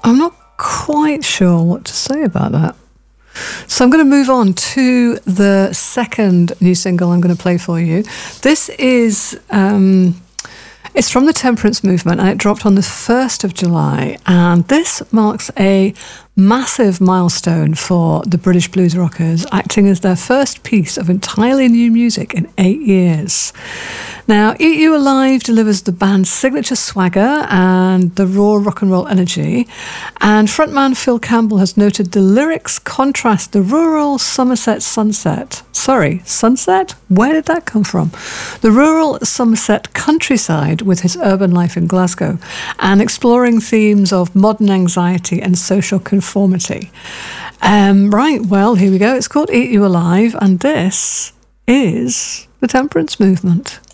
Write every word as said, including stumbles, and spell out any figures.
I'm not quite sure what to say about that. So I'm going to move on to the second new single I'm going to play for you. This is... Um, It's from the Temperance Movement, and it dropped on the first of July, and this marks a massive milestone for the British blues rockers, acting as their first piece of entirely new music in eight years. Now, Eat You Alive delivers the band's signature swagger and the raw rock and roll energy, and frontman Phil Campbell has noted the lyrics contrast the rural Somerset sunset. Sorry, sunset? Where did that come from? The rural Somerset countryside with his urban life in Glasgow, and exploring themes of modern anxiety and social conformity. Um, right, well, here we go. It's called Eat You Alive, and this is the Temperance Movement.